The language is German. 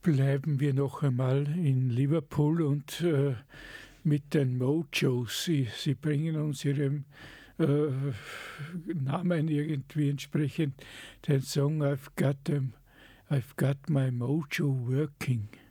Bleiben wir noch einmal in Liverpool und mit den Mojos. Sie bringen uns ihrem Namen irgendwie entsprechend den Song I've got my mojo working.